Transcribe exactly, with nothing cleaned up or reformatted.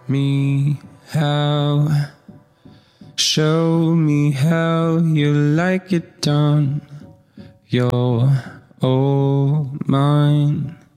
me how, show me how you like it done. You're all mine.